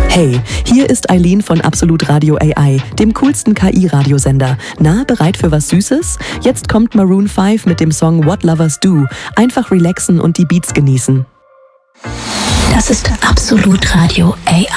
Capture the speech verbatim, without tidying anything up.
Hey, hier ist Eileen von Absolut Radio A I, dem coolsten K I-Radiosender. Na, bereit für was Süßes? Jetzt kommt Maroon fünf mit dem Song What Lovers Do. Einfach relaxen und die Beats genießen. Das ist Absolut Radio A I.